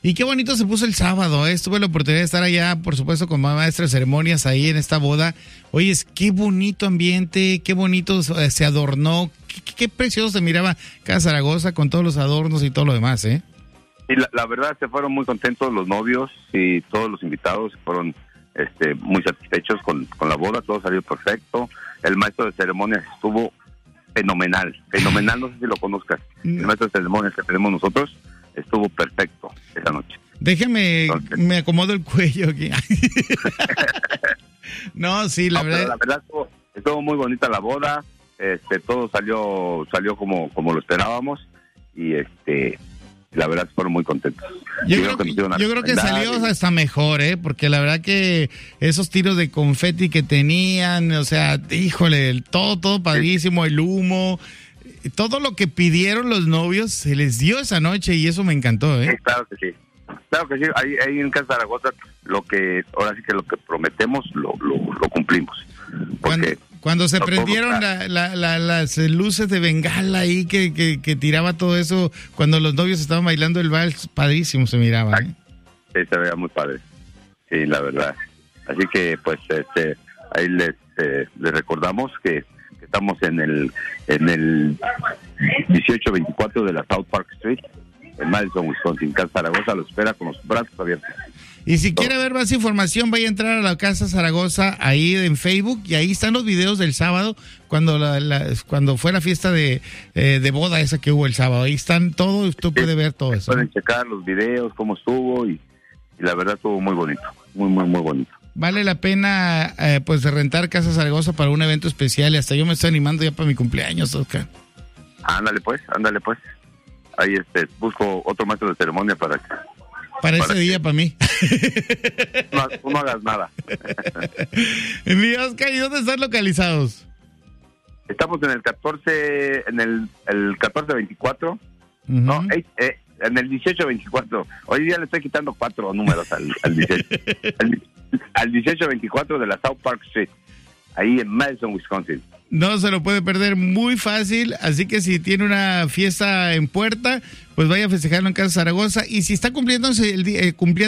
Y qué bonito se puso el sábado, ¿eh? Tuve la oportunidad de estar allá, por supuesto, con maestra de ceremonias ahí en esta boda. Oye, qué bonito ambiente, qué bonito se adornó, qué precioso se miraba Casa Zaragoza con todos los adornos y todo lo demás, ¿eh? Y la verdad se fueron muy contentos los novios y todos los invitados fueron muy satisfechos con la boda, todo salió perfecto. El maestro de ceremonias estuvo fenomenal, no sé si lo conozcas. El maestro de ceremonias que tenemos nosotros estuvo perfecto esa noche. Déjeme, me acomodo el cuello aquí. No, sí, la verdad estuvo muy bonita la boda, todo salió como lo esperábamos y la verdad fueron muy contentos. Yo creo que salió hasta mejor, porque la verdad que esos tiros de confeti que tenían, o sea, híjole, todo padrísimo, el humo, todo lo que pidieron los novios se les dio esa noche y eso me encantó, Sí, claro que sí. Ahí en Casa Zaragoza ahora sí que lo que prometemos lo cumplimos. Cuando se prendieron las luces de bengala ahí que tiraba todo eso, cuando los novios estaban bailando el vals, padrísimo se miraba. Sí, se veía muy padre. Sí, la verdad. Así que pues ahí les recordamos que estamos en el 1824 de la South Park Street, en Madison, Wisconsin. Casa Zaragoza lo espera con los brazos abiertos. Y si quiere ver más información, vaya a entrar a la Casa Zaragoza ahí en Facebook y ahí están los videos del sábado cuando fue la fiesta de boda esa que hubo el sábado. Ahí están todo, usted puede ver todo eso. Pueden checar los videos, cómo estuvo y la verdad estuvo muy bonito, muy bonito. Vale la pena pues rentar Casa Zaragoza para un evento especial y hasta yo me estoy animando ya para mi cumpleaños, Oscar. Ándale pues. Ahí busco otro maestro de ceremonia para ese día, para mí. No hagas nada. Mi Oscar, ¿y dónde están localizados? Estamos en el 1424. No, en el 1824. Hoy día le estoy quitando 4 números al 18. Al 1824 de la South Park Street, ahí en Madison, Wisconsin. No se lo puede perder, muy fácil, así que si tiene una fiesta en puerta, pues vaya a festejarlo en Casa Zaragoza, y si está cumpliéndose el día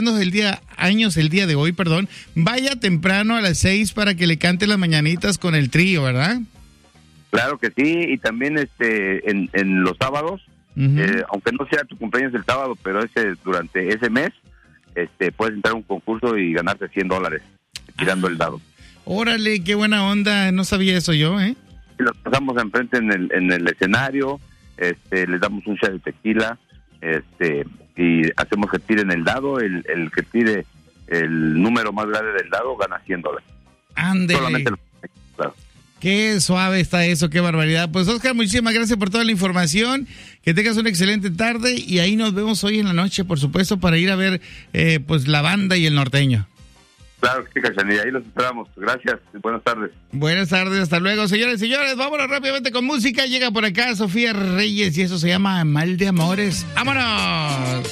de hoy, vaya temprano a las 6 para que le cante las mañanitas con el trío, ¿verdad? Claro que sí, y también en los sábados, aunque no sea tu cumpleaños el sábado, pero durante ese mes, puedes entrar a un concurso y ganarte $100 tirando el dado. Órale, qué buena onda, no sabía eso yo, Y los pasamos enfrente en el escenario, les damos un shot de tequila, y hacemos que tiren el dado, el que tire el número más grande del dado gana $100. Ándele. Solamente claro. Qué suave está eso, qué barbaridad. Pues Oscar, muchísimas gracias por toda la información, que tengas una excelente tarde y ahí nos vemos hoy en la noche, por supuesto, para ir a ver pues la banda y el norteño. Claro que sí, Cachanilla, ahí los esperamos. Gracias y buenas tardes. Buenas tardes, hasta luego, señores y señores. Vámonos rápidamente con música. Llega por acá Sofía Reyes y eso se llama Mal de Amores. ¡Vámonos!